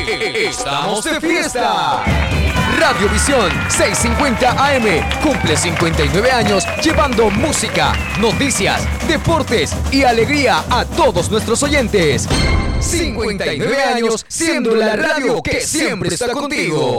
¡Estamos de fiesta! Radiovisión 650 AM cumple 59 años llevando música, noticias, deportes y alegría a todos nuestros oyentes. 59 años siendo la radio que siempre está contigo.